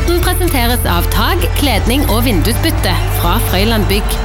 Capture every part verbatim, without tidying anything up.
Podden presenteres av tag, kledning og vindusbytte fra Frøyland Bygg.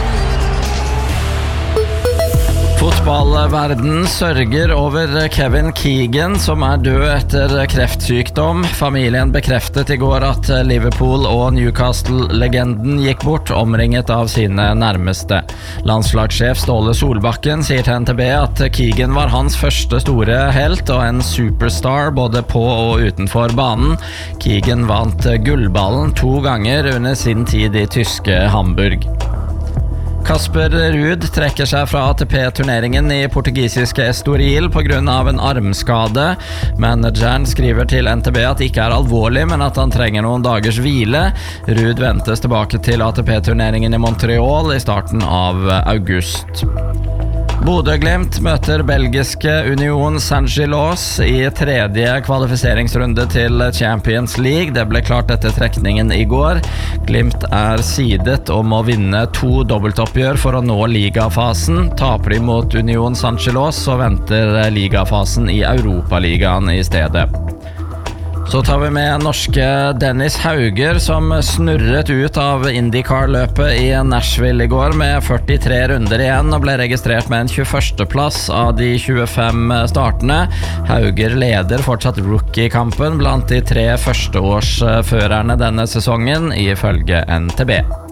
Fotballverden sørger over Kevin Keegan, som er død etter kreftsykdom. Familien bekreftet i går at Liverpool- og Newcastle-legenden gikk bort, omringet av sine nærmeste. Landslagssjef Ståle Solbakken sier til N T B at Keegan var hans første store helt og en superstar både på og utenfor banen. Keegan vant gullballen to ganger under sin tid i tyske Hamburg. Kasper Ruud trekker seg fra A T P-turneringen i portugisiske Estoril på grunn av en armskade. Manageren skriver til N T B at det ikke er alvorlig, men at han trenger noen dagers hvile. Ruud ventes tilbake til A T P-turneringen i Montreal i starten av august. Bodø/Glimt møter belgiske Union Saint-Gilloise i tredje kvalifiseringsrunde til Champions League. Det ble klart etter trekningen i går. Glimt er sidet og må vinne to dobbeltoppgjør for å nå ligafasen. Taper de mot Union Saint-Gilloise, så venter ligafasen i Europaligaen i stedet. Så tar vi med norske Dennis Hauger, som snurret ut av IndyCar-løpet i Nashville i går med førtitre runder igjen og ble registrert med en tjueførste plass av de tjuefem startene. Hauger leder fortsatt rookie-kampen blant de tre førsteårsførerne denne sesongen, ifølge N T B.